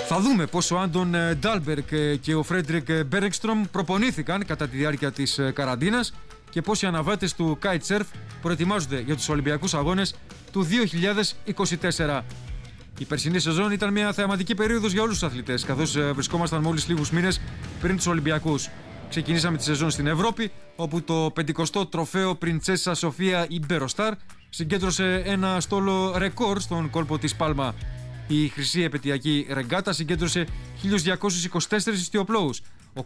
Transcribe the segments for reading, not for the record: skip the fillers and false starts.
Θα δούμε πώς ο Άντων Ντάλμπεργκ και ο Φρέντρικ Μπέρεκστρομ προπονήθηκαν κατά τη διάρκεια της καραντίνας και πώς οι αναβάτες του kitesurf προετοιμάζονται για τους Ολυμπιακούς Αγώνες του 2024. Η περσινή σεζόν ήταν μια θεαματική περίοδος για όλους τους αθλητές, καθώς βρισκόμασταν μόλις λίγους μήνες πριν τους Ολυμπιακούς. Ξεκινήσαμε τη σεζόν στην Ευρώπη, όπου το 50ο τροφαίο Πριντσέσα Σοφία Ιμπεροστάρ συγκέντρωσε ένα στόλο ρεκόρ στον κόλπο της Πάλμα. Η χρυσή επαιτειακή ρεγκάτα συγκέντρωσε 1.224 ιστιοπλώους,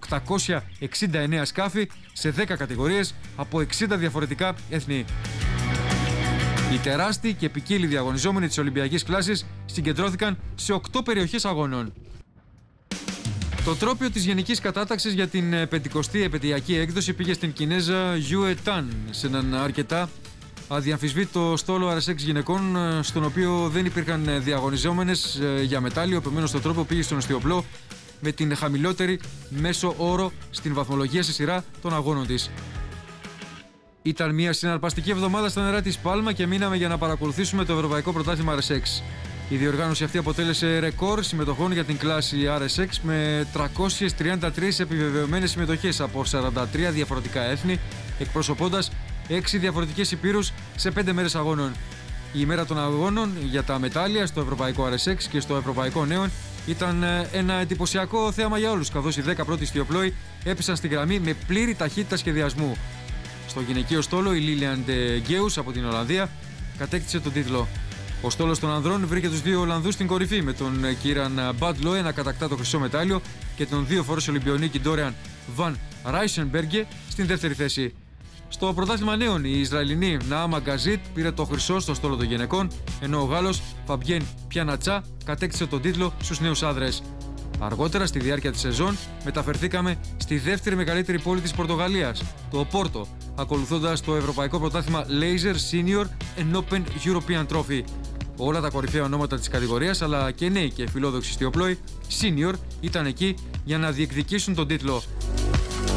869 σκάφη σε 10 κατηγορίες από 60 διαφορετικά έθνη. Οι τεράστιοι και ποικίλοι διαγωνιζόμενοι της Ολυμπιακής κλάσης συγκεντρώθηκαν σε 8 περιοχές αγώνων. Το τρόπαιο της γενικής κατάταξης για την 50η επαιτειακή έκδοση πήγε στην Κινέζα Yue Tan, σε έναν αρκετά αδιαμφισβήτητο στόλο RSX γυναικών, στον οποίο δεν υπήρχαν διαγωνιζόμενες για μετάλλιο. Επομένως, το τρόπο πήγε στον ιστιοπλό με την χαμηλότερη μέσο όρο στην βαθμολογία σε σειρά των αγώνων της. Ήταν μια συναρπαστική εβδομάδα στα νερά της Πάλμα και μείναμε για να παρακολουθήσουμε το Ευρωπαϊκό Πρωτάθλημα RSX. Η διοργάνωση αυτή αποτέλεσε ρεκόρ συμμετοχών για την κλάση RSX με 333 επιβεβαιωμένες συμμετοχές από 43 διαφορετικά έθνη, εκπροσωπώντας 6 διαφορετικές υπήρους σε 5 μέρες αγώνων. Η ημέρα των αγώνων για τα μετάλλια στο Ευρωπαϊκό RSX και στο Ευρωπαϊκό Νέων ήταν ένα εντυπωσιακό θέαμα για όλους, καθώς οι 10 πρώτοι ιστιοπλόοι έπεσαν στη γραμμή με πλήρη ταχύτητα σχεδιασμού. Στο γυναικείο στόλο, η Λίλιαντ Γκέους από την Ολλανδία κατέκτησε τον τίτλο. Ο στόλος των ανδρών βρήκε τους δύο Ολλανδούς στην κορυφή, με τον Κίραν Μπάντλοε να κατακτά το χρυσό μετάλλιο και τον 2 φορές Ολυμπιονίκη Ντόρεαν Βαν Ράισενμπεργκε στην δεύτερη θέση. Στο πρωτάθλημα νέων, η Ισραηλινή Ναάμα Γκαζίτ πήρε το χρυσό στο στόλο των γυναικών, ενώ ο Γάλλος Φαμπιέν Πιανατσά κατέκτησε τον τίτλο στους νέους άνδρες. Αργότερα, στη διάρκεια της σεζόν, μεταφερθήκαμε στη δεύτερη μεγαλύτερη πόλη της Πορτογαλίας, το Οπόρτο, ακολουθώντας το Ευρωπαϊκό Πρωτάθλημα Laser Senior and Open European Trophy. Όλα τα κορυφαία ονόματα της κατηγορίας, αλλά και νέοι και φιλόδοξοι ιστιοπλόοι, Senior, ήταν εκεί για να διεκδικήσουν τον τίτλο.